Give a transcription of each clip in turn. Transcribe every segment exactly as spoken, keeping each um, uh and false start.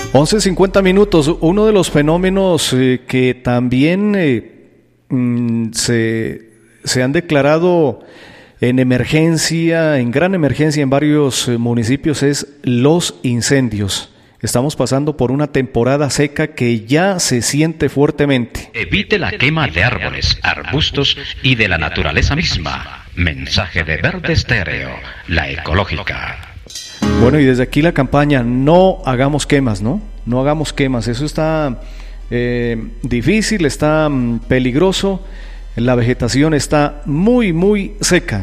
once cincuenta minutos. Uno de los fenómenos eh, que también eh, mm, se, se han declarado en emergencia, en gran emergencia en varios eh, municipios es los incendios. Estamos pasando por una temporada seca que ya se siente fuertemente. Evite la quema de árboles, arbustos y de la naturaleza misma. Mensaje de Verde Estéreo, la ecológica. Bueno, y desde aquí la campaña, no hagamos quemas, ¿no? No hagamos quemas, eso está eh, difícil, está mm, peligroso, la vegetación está muy, muy seca.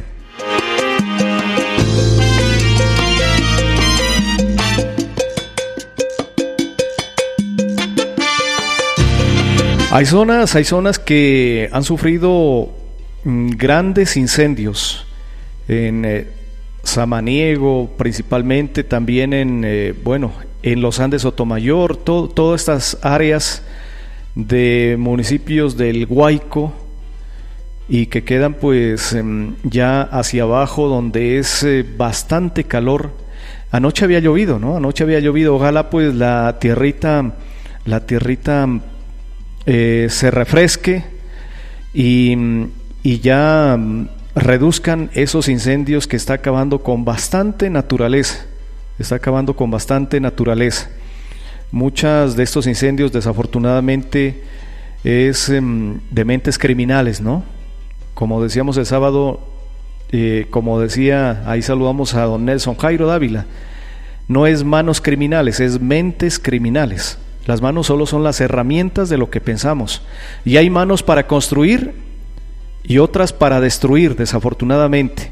Hay zonas, hay zonas que han sufrido mm, grandes incendios en eh, Samaniego, principalmente también en, eh, bueno, en los Andes Sotomayor, todo, todas estas áreas de municipios del Guayco y que quedan pues eh, ya hacia abajo donde es eh, bastante calor. Anoche había llovido, ¿no? Anoche había llovido, ojalá pues la tierrita, la tierrita eh, se refresque y, y ya reduzcan esos incendios que está acabando con bastante naturaleza, está acabando con bastante naturaleza. Muchas de estos incendios desafortunadamente es eh, de mentes criminales, ¿no? Como decíamos el sábado, eh, como decía, ahí saludamos a don Nelson Jairo Dávila, no es manos criminales, es mentes criminales. Las manos solo son las herramientas de lo que pensamos, y hay manos para construir y otras para destruir, desafortunadamente.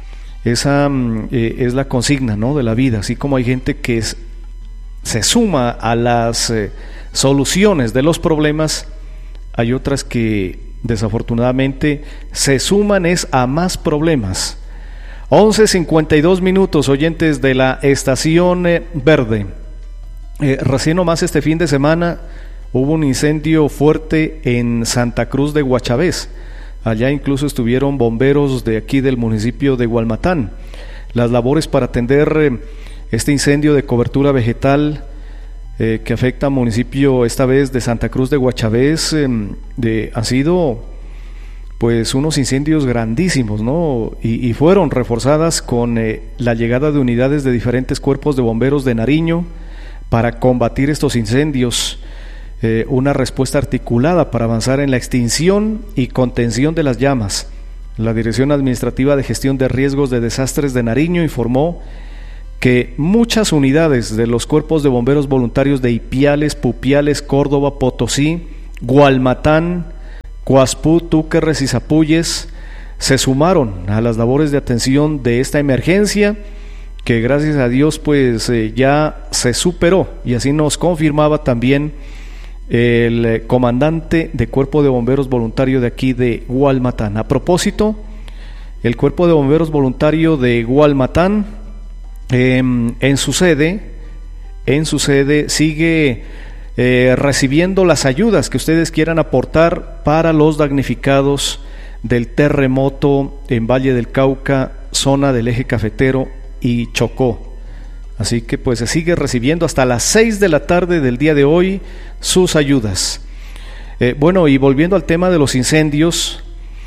Esa eh, es la consigna, ¿no?, de la vida. Así como hay gente que es, se suma a las eh, soluciones de los problemas, hay otras que desafortunadamente se suman es a más problemas. once cincuenta y dos minutos, oyentes de la Estación eh, Verde. Eh, recién nomás este fin de semana hubo un incendio fuerte en Santa Cruz de Guachavés. Allá incluso estuvieron bomberos de aquí del municipio de Gualmatán. Las labores para atender eh, este incendio de cobertura vegetal eh, que afecta al municipio esta vez de Santa Cruz de Guachavés eh, de, han sido pues unos incendios grandísimos, ¿no? Y, y fueron reforzadas con eh, la llegada de unidades de diferentes cuerpos de bomberos de Nariño para combatir estos incendios. Eh, una respuesta articulada para avanzar en la extinción y contención de las llamas. La Dirección Administrativa de Gestión de Riesgos de Desastres de Nariño informó que muchas unidades de los cuerpos de bomberos voluntarios de Ipiales, Pupiales, Córdoba, Potosí, Gualmatán, Coaspú, Túquerres y Zapuyes se sumaron a las labores de atención de esta emergencia, que gracias a Dios pues eh, ya se superó, y así nos confirmaba también el eh, comandante de Cuerpo de Bomberos Voluntario de aquí de Gualmatán. A propósito, el Cuerpo de Bomberos Voluntario de Gualmatán eh, en su sede, en su sede sigue eh, recibiendo las ayudas que ustedes quieran aportar para los damnificados del terremoto en Valle del Cauca, zona del eje cafetero y Chocó. Así que pues se sigue recibiendo hasta las seis de la tarde del día de hoy sus ayudas. Eh, bueno, y volviendo al tema de los incendios,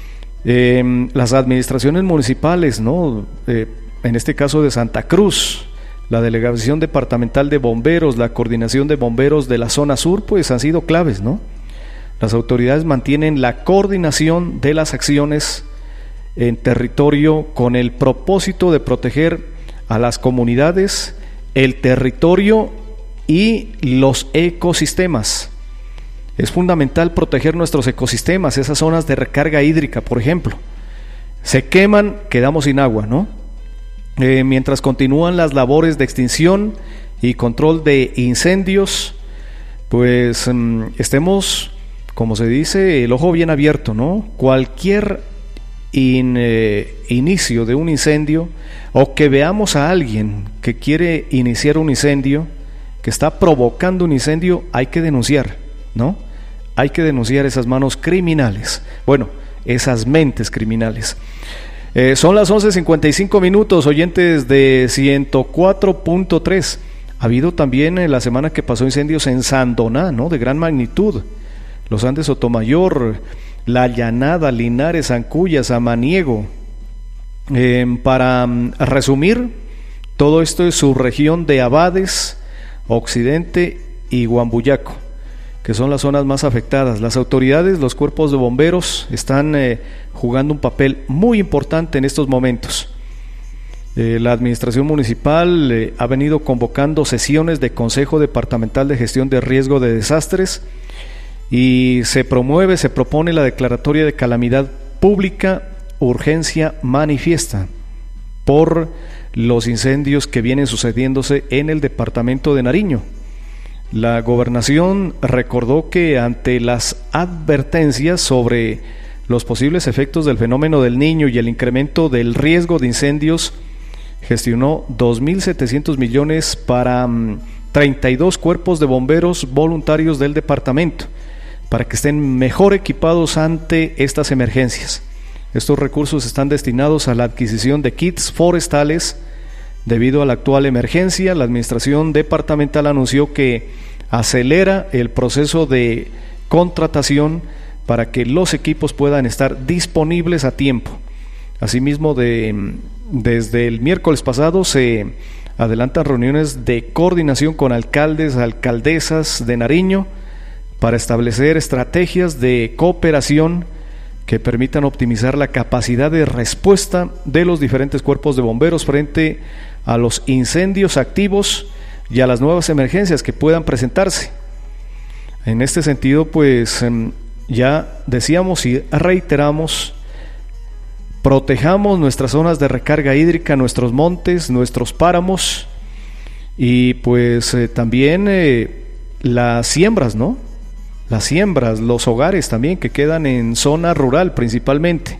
eh, las administraciones municipales, ¿no? Eh, en este caso de Santa Cruz, la Delegación Departamental de Bomberos, la Coordinación de Bomberos de la Zona Sur, pues han sido claves, ¿no? Las autoridades mantienen la coordinación de las acciones en territorio con el propósito de proteger a las comunidades, el territorio y los ecosistemas. Es fundamental proteger nuestros ecosistemas, esas zonas de recarga hídrica, por ejemplo. Se queman, quedamos sin agua, ¿no? Eh, mientras continúan las labores de extinción y control de incendios, pues um, estemos, como se dice, el ojo bien abierto, ¿no? Cualquier In, eh, inicio de un incendio, o que veamos a alguien que quiere iniciar un incendio, que está provocando un incendio, hay que denunciar, ¿no? Hay que denunciar esas manos criminales, bueno, esas mentes criminales. Eh, son las once cincuenta y cinco minutos, oyentes de ciento cuatro punto tres. Ha habido también en la semana que pasó incendios en Sandoná, ¿no?, de gran magnitud. Los Andes Sotomayor, La Llanada, Linares, Ancuya, Samaniego. Eh, para um, resumir, todo esto es subregión de Abades, Occidente y Huambuyaco, que son las zonas más afectadas. Las autoridades, los cuerpos de bomberos están eh, jugando un papel muy importante en estos momentos. Eh, la administración municipal eh, ha venido convocando sesiones de Consejo Departamental de Gestión de Riesgo de Desastres y se promueve, se propone la declaratoria de calamidad pública, urgencia manifiesta, por los incendios que vienen sucediéndose en el departamento de Nariño. La gobernación recordó que ante las advertencias sobre los posibles efectos del fenómeno del Niño y el incremento del riesgo de incendios, gestionó dos mil setecientos millones para um, treinta y dos cuerpos de bomberos voluntarios del departamento, para que estén mejor equipados ante estas emergencias. Estos recursos están destinados a la adquisición de kits forestales. Debido a la actual emergencia, la administración departamental anunció que acelera el proceso de contratación para que los equipos puedan estar disponibles a tiempo. Asimismo, de, desde el miércoles pasado se adelantan reuniones de coordinación con alcaldes, alcaldesas de Nariño para establecer estrategias de cooperación que permitan optimizar la capacidad de respuesta de los diferentes cuerpos de bomberos frente a los incendios activos y a las nuevas emergencias que puedan presentarse. En este sentido, pues ya decíamos y reiteramos, protejamos nuestras zonas de recarga hídrica, nuestros montes, nuestros páramos y pues eh, también eh, las siembras, ¿no? Las siembras, los hogares también que quedan en zona rural principalmente.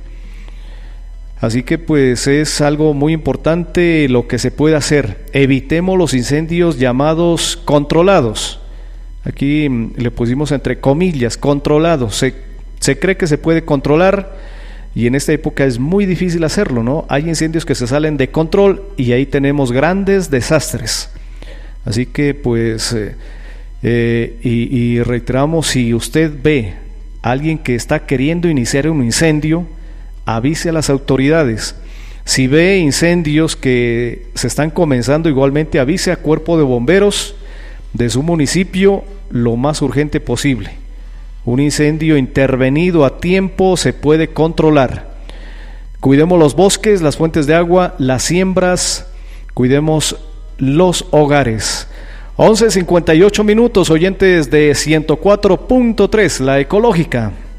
Así que pues es algo muy importante lo que se puede hacer. Evitemos los incendios llamados controlados. Aquí le pusimos entre comillas, controlados. Se, se cree que se puede controlar y en esta época es muy difícil hacerlo, ¿no? Hay incendios que se salen de control y ahí tenemos grandes desastres. Así que pues... Eh, Eh, y, y reiteramos, si usted ve a alguien que está queriendo iniciar un incendio, avise a las autoridades. Si ve incendios que se están comenzando, igualmente avise a cuerpo de bomberos de su municipio lo más urgente posible. Un incendio intervenido a tiempo se puede controlar. Cuidemos los bosques, las fuentes de agua, las siembras, cuidemos los hogares. once cincuenta y ocho minutos, oyentes de ciento cuatro punto tres, La Ecológica.